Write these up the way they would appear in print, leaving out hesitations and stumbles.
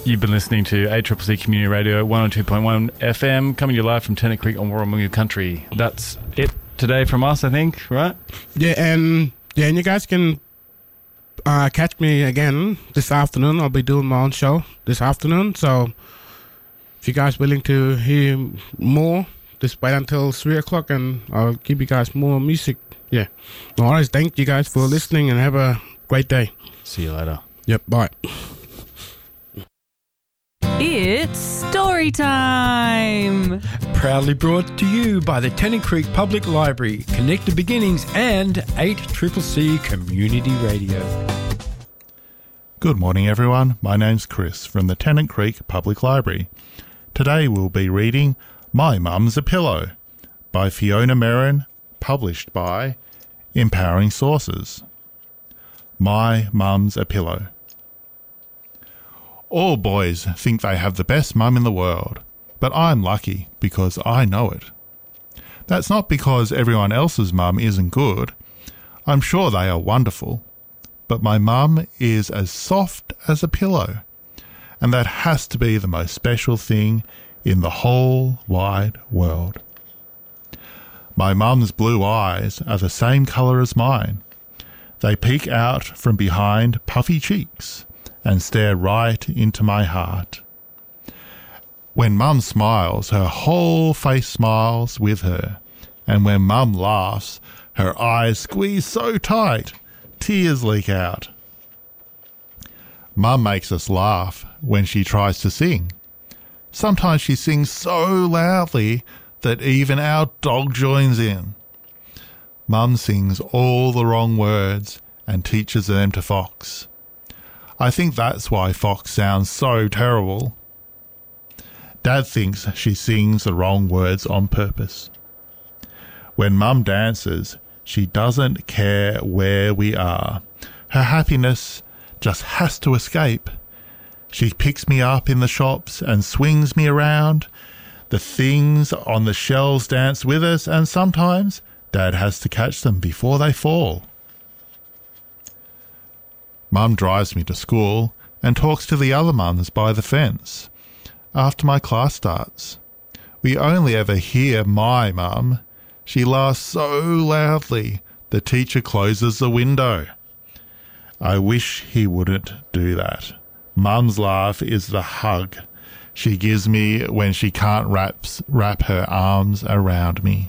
You've been listening to ACCC Community Radio 102.1 FM, coming to you live from Tennant Creek on Warramunga Country. That's it today from us, I think, right? Yeah, and you guys can catch me again this afternoon. I'll be doing my own show this afternoon, so if you guys willing to hear more, just wait until 3 o'clock and I'll give you guys more music. Yeah. All right, thank you guys for listening and have a great day. See you later. Yep, bye. It's story time! Proudly brought to you by the Tennant Creek Public Library, Connected Beginnings and 8CCC Community Radio. Good morning everyone, my name's Chris from the Tennant Creek Public Library. Today we'll be reading My Mum's a Pillow by Fiona Merrin, published by Empowering Sources. My Mum's a Pillow. All boys think they have the best mum in the world, but I'm lucky because I know it. That's not because everyone else's mum isn't good. I'm sure they are wonderful, but my mum is as soft as a pillow, and that has to be the most special thing in the whole wide world. My mum's blue eyes are the same colour as mine. They peek out from behind puffy cheeks and stare right into my heart. When Mum smiles, her whole face smiles with her, and when Mum laughs, her eyes squeeze so tight, tears leak out. Mum makes us laugh when she tries to sing. Sometimes she sings so loudly that even our dog joins in. Mum sings all the wrong words and teaches them to Fox. I think that's why Fox sounds so terrible. Dad thinks she sings the wrong words on purpose. When Mum dances, she doesn't care where we are. Her happiness just has to escape. She picks me up in the shops and swings me around. The things on the shelves dance with us, and sometimes Dad has to catch them before they fall. Mum drives me to school and talks to the other mums by the fence after my class starts. We only ever hear my mum. She laughs so loudly the teacher closes the window. I wish he wouldn't do that. Mum's laugh is the hug she gives me when she can't wrap her arms around me.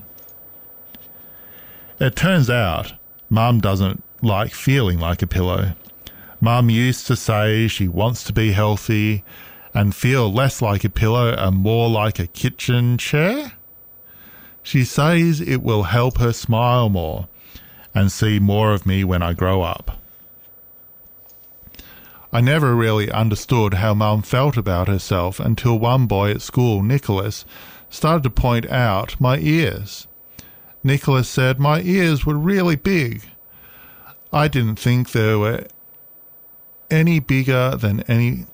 It turns out Mum doesn't like feeling like a pillow. Mum used to say she wants to be healthy and feel less like a pillow and more like a kitchen chair. She says it will help her smile more and see more of me when I grow up. I never really understood how Mum felt about herself until one boy at school, Nicholas, started to point out my ears. Nicholas said my ears were really big. I didn't think they were any bigger than anyone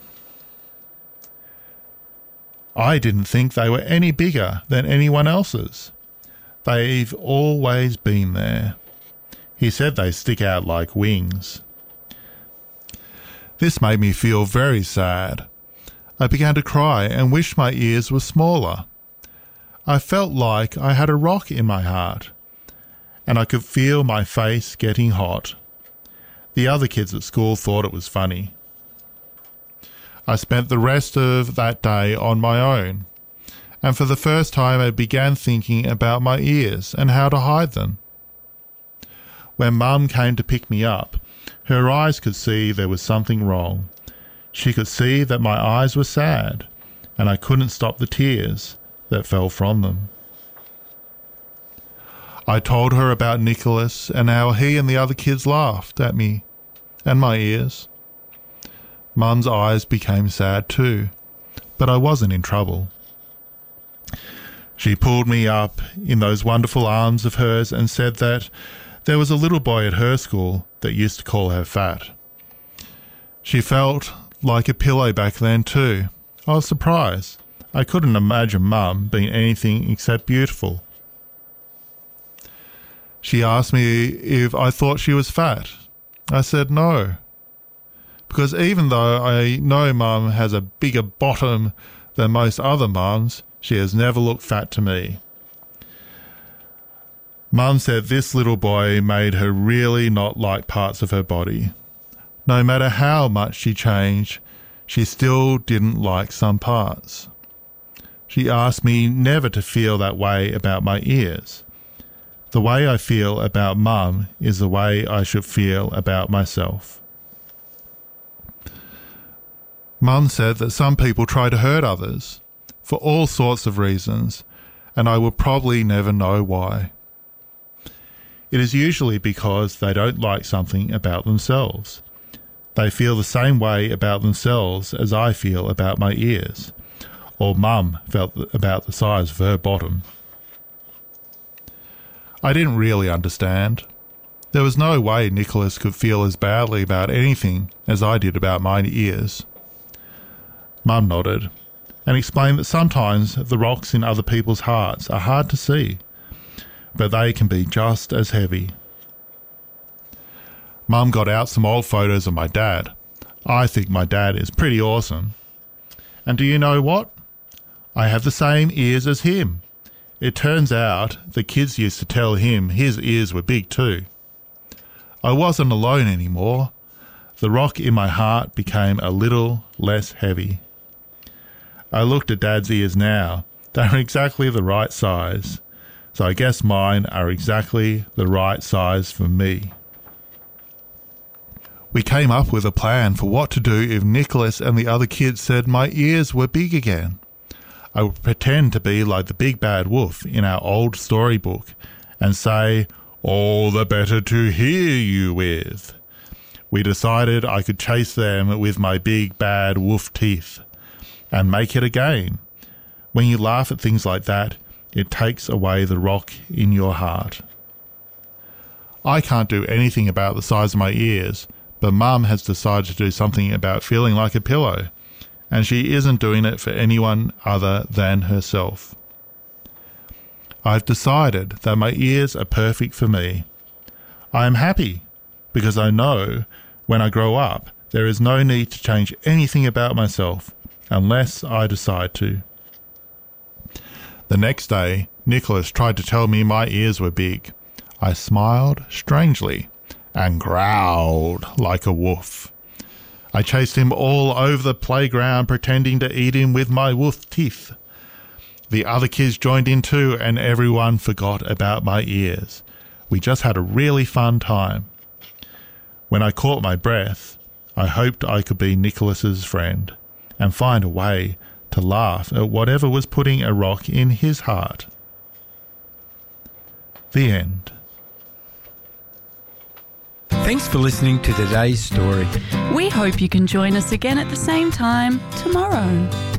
else's. They've always been there. He said they stick out like wings. This made me feel very sad. I began to cry and wished my ears were smaller. I felt like I had a rock in my heart, and I could feel my face getting hot. The other kids at school thought it was funny. I spent the rest of that day on my own, and for the first time I began thinking about my ears and how to hide them. When Mum came to pick me up, her eyes could see there was something wrong. She could see that my eyes were sad, and I couldn't stop the tears that fell from them. I told her about Nicholas and how he and the other kids laughed at me and my ears. Mum's eyes became sad too, but I wasn't in trouble. She pulled me up in those wonderful arms of hers and said that there was a little boy at her school that used to call her fat. She felt like a pillow back then too. I was surprised. I couldn't imagine Mum being anything except beautiful. She asked me if I thought she was fat. I said no, because even though I know Mum has a bigger bottom than most other mums, she has never looked fat to me. Mum said this little boy made her really not like parts of her body. No matter how much she changed, she still didn't like some parts. She asked me never to feel that way about my ears. The way I feel about Mum is the way I should feel about myself. Mum said that some people try to hurt others for all sorts of reasons, and I will probably never know why. It is usually because they don't like something about themselves. They feel the same way about themselves as I feel about my ears, or Mum felt about the size of her bottom. I didn't really understand. There was no way Nicholas could feel as badly about anything as I did about my ears. Mum nodded and explained that sometimes the rocks in other people's hearts are hard to see, but they can be just as heavy. Mum got out some old photos of my dad. I think my dad is pretty awesome. And do you know what? I have the same ears as him. It turns out the kids used to tell him his ears were big too. I wasn't alone anymore. The rock in my heart became a little less heavy. I looked at Dad's ears now. They're exactly the right size. So I guess mine are exactly the right size for me. We came up with a plan for what to do if Nicholas and the other kids said my ears were big again. I would pretend to be like the big bad wolf in our old storybook and say, "All the better to hear you with." We decided I could chase them with my big bad wolf teeth and make it a game. When you laugh at things like that, it takes away the rock in your heart. I can't do anything about the size of my ears, but Mum has decided to do something about feeling like a pillow, and she isn't doing it for anyone other than herself. I've decided that my ears are perfect for me. I am happy because I know when I grow up there is no need to change anything about myself unless I decide to. The next day, Nicholas tried to tell me my ears were big. I smiled strangely and growled like a wolf. I chased him all over the playground pretending to eat him with my wolf teeth. The other kids joined in too, and everyone forgot about my ears. We just had a really fun time. When I caught my breath, I hoped I could be Nicholas's friend and find a way to laugh at whatever was putting a rock in his heart. The end. Thanks for listening to today's story. We hope you can join us again at the same time tomorrow.